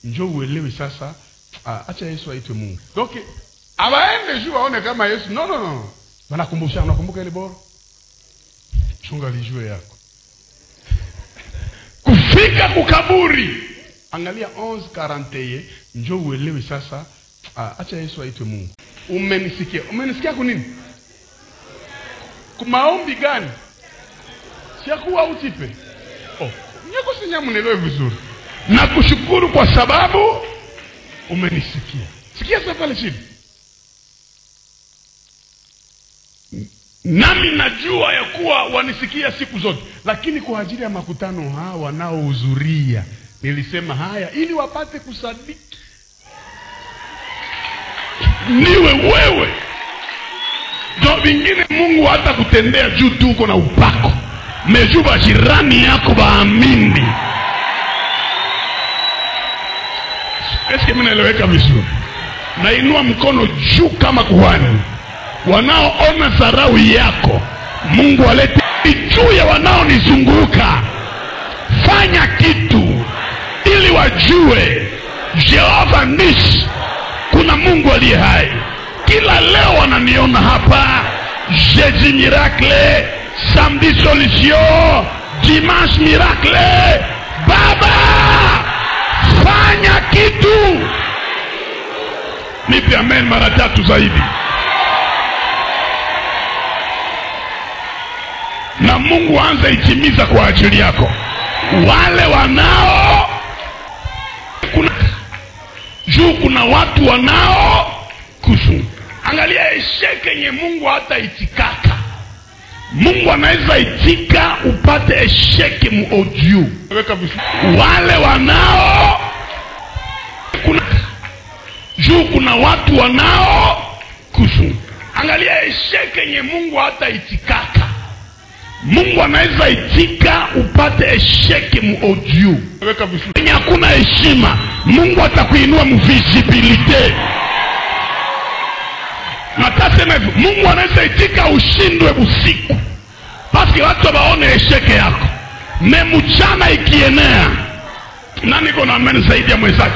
njoo uelewe sasa, acha Yesu aitwe Mungu. Donc abaende juu waone kama Yesu no. Wanakumbusha, unakumbuka ile bora? Chunga lijue yako. Kufika kukaburi. Angalia 11:41, njoo uelewe sasa, acha Yesu aitwe Mungu. Umenisikia? Umenisikia kwa nini? Kumaombi gani? Siyakuwa utipe. Nyako sinyamunelewe vizuri. Na kushukuru kwa sababu umenisikia. Sikia sasa pale chini. Nami najua ya kuwa wanisikia siku zote, lakini kwa ajili ya makutano hawa wanaohudhuria nilisema haya ili wapate kusadiki. Niwe wewe. Ndio vingine Mungu hata kutendea juu tu uko na upako. Mejuba jirani yako baamini. Eske mimi naeleweka vizuri? Nainua mkono juu kama kuhani. Wanaoona dharau yako, Mungu alete juu ya wanaonizunguka. Fanya kitu ili wajue Jehova Nishi, kuna Mungu aliye hai. Kila leo wananiona hapa, jeudi miracle, samedi solution, dimanche miracle. Baba, fanya kitu. Nipe amen mara 3 zaidi. Na Mungu anza itimiza kwa ajili yako. Wale wanao kuna watu wanao kusu. Angalia esheke yenye Mungu hata itikaka. Mungu anaweza itika upate esheke muaudio. Wale wanao kuna watu wanao kusu. Angalia esheke yenye Mungu hata itikaka. Mungu anaweza itika upate esheke muaudio. Yenye hakuna heshima, Mungu atakuinua mvisibilite. Natasema hivyo, Mungu anaweza itika ushindwe usiku, basi watu waone esheke yako. Mchana ikienea, nani kona amen zaidi ya mwenzake?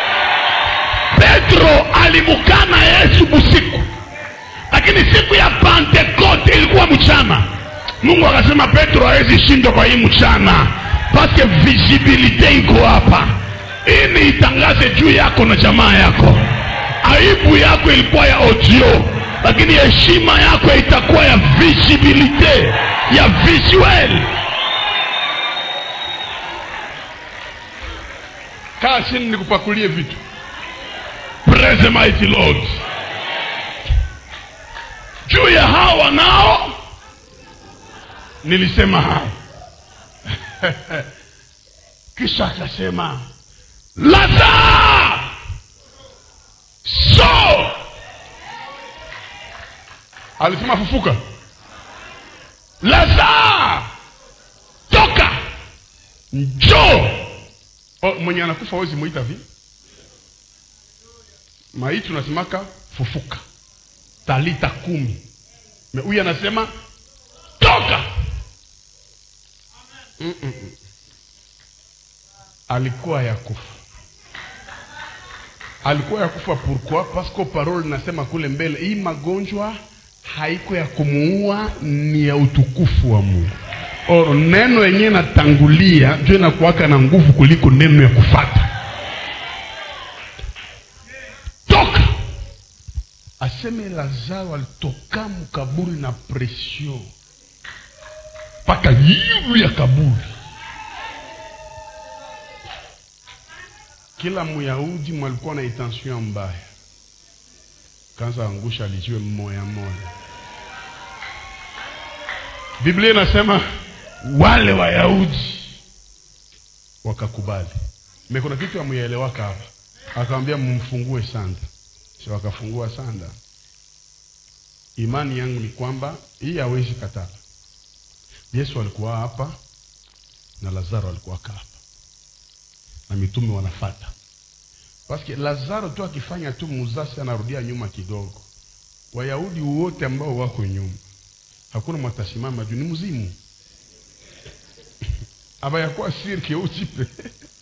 Petro alimukana Yesu usiku, lakini siku ya Pentecoste ilikuwa mchana. Mungu akasema Petro hawezi shindwa kwa hii mchana, basi visibility iko hapa. Ili itangaze juu yako na jamaa yako. Aibu yako ilikuwa ya audio, lakini heshima yako itakuwa ya visibility, ya visual. Kaa chini nikupakulie vitu. Praise the mighty Lord. Juu ya hawa nao nilisema haya. Kisha akasema Lazaro, so alisema fufuka. Lazaro, toka, njoo. Mwenye anakufa hawezi muita vi. Maiti tunasemaka fufuka, talita 10. Huyu anasema toka. Alikuwa ya kufa. Alikuwa ya kufa pourquoi? Parce que parole nasema kule mbele, hii magonjwa haiko ya kumuua, ni ya utukufu wa Mungu. Neno yenyewe natangulia ndio inakuwaka na nguvu kuliko neno ya kufuata. Toka. Aseme Lazaro alitoka mkaburi na pression paka yivu ya kaburi. Kila Muyahudi mwalikuwa na intention mbaya, kanza angusha alijue moya. Biblia inasema wale Wayahudi wakakubali. Kuna kitu ya muyaelewaka hapa. Akamwambia mumfungue sanda. Sio wakafungua sanda. Imani yangu ni kwamba hii hawezi kataa. Yesu alikuwa hapa na Lazaro alikuwa hapa. Na mitume wanafuata. Paske Lazaro tu akifanya tu muzasi anarudia nyuma kidogo. Wayahudi wote ambao wako nyuma, hakuna mtasimama juu, ni mzimu. Aba yakuwa sirke utipe.